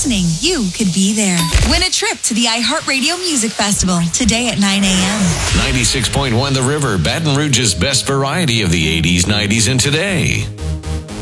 listening, you could be there. Win a trip to the iHeartRadio Music Festival today at 9 a.m. 96.1 The River, Baton Rouge's best variety of the 80s, 90s, and today.